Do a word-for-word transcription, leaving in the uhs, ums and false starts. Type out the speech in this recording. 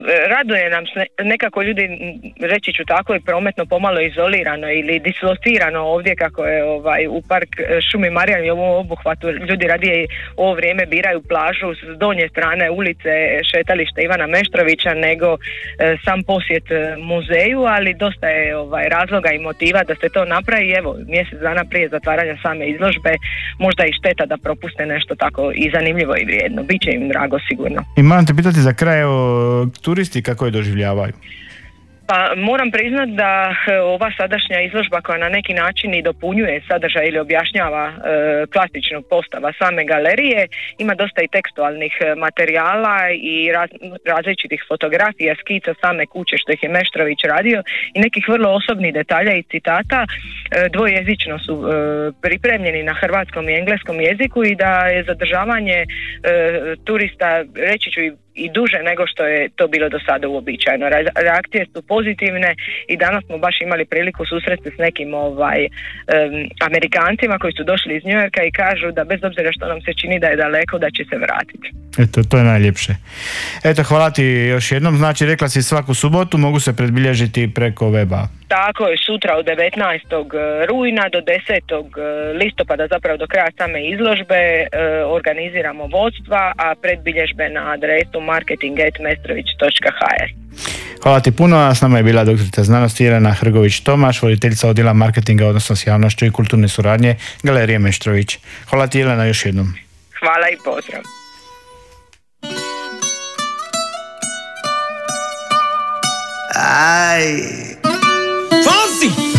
raduje nam se nekako ljudi, reći ću tako, i prometno pomalo izolirano ili dislocirano ovdje kako je ovaj, u park Šumi Marijan i u ovom obuhvatu ljudi radije u ovo vrijeme biraju plažu s donje strane ulice šetalište Ivana Meštrovića nego e, sam posjet muzeju, ali dosta je ovaj, razloga i motiva da se to napravi. Evo, mjesec dana prije zatvaranja same izložbe možda i šteta da propuste nešto tako i zanimljivo i vrijedno. Biće im drago sigurno. I moram te pitati za kraj, o, turisti kako je doživljavaju? Pa moram priznat da ova sadašnja izložba koja na neki način i dopunjuje sadržaj ili objašnjava e, klasičnog postava same galerije, ima dosta i tekstualnih materijala i raz, različitih fotografija, skica same kuće što ih je Meštrović radio i nekih vrlo osobnih detalja i citata. E, dvojezično su e, pripremljeni na hrvatskom i engleskom jeziku i da je zadržavanje e, turista, reći ću i i duže nego što je to bilo do sada uobičajeno. Reakcije su pozitivne i danas smo baš imali priliku susresti s nekim ovaj, um, Amerikancima koji su došli iz New Yorka i kažu da bez obzira što nam se čini da je daleko, da će se vratiti. Eto, to je najljepše. Eto, hvala ti još jednom. Znači, rekla si svaku subotu mogu se predbilježiti preko weba. Tako je, sutra od devetnaestog rujna do desetog listopada, zapravo do kraja same izložbe, e, organiziramo vodstva, a predbilježbe na adresu marketing at mestrović točka h r. Hvala ti puno, a s nama je bila doktorica znanosti Irena Hrgović-Tomaš, voditeljica odjela marketinga, odnosno s javnošću i kulturne suradnje Galerije Meštrović. Hvala ti, Irena, još jednom. Hvala i pozdrav. Ay. Fancy.